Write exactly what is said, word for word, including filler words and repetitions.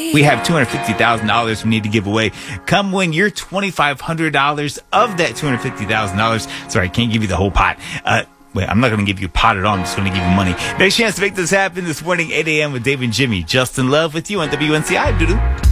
We have two hundred fifty thousand dollars we need to give away. Come win your twenty-five hundred dollars of that two hundred fifty thousand dollars. Sorry, I can't give you the whole pot. Uh, wait, I'm not going to give you a pot at all. I'm just going to give you money. Next chance to make this happen this morning, eight a.m. with Dave and Jimmy. Justin Love with you on W N C I. Doo-doo.